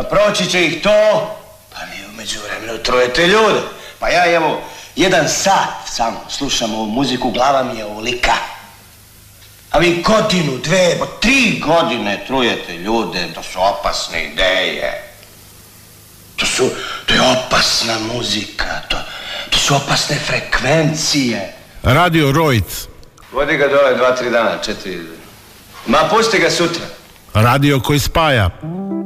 Pa proći će ih to, pa vi u međuvremenu trujete ljude. Pa ja evo, 1 sat samo slušam ovu muziku, glava mi je ovolika. A vi 1, 2, 3 godine trujete ljude, to su opasne ideje. To je opasna muzika, to su opasne frekvencije. Radio Rojc. Vodi ga dole 2-3 dana, 4. Ma pusti ga sutra. Radio koji spaja.